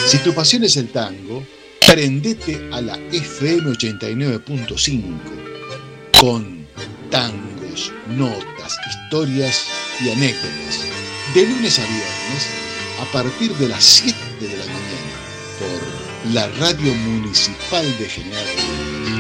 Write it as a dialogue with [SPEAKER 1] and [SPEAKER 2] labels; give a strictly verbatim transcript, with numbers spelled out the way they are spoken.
[SPEAKER 1] Si tu pasión es el tango, prendete a la F M ochenta y nueve punto cinco con tangos, notas, historias y anécdotas. De lunes a viernes, a partir de las siete de la mañana, por la Radio Municipal de General Rodríguez.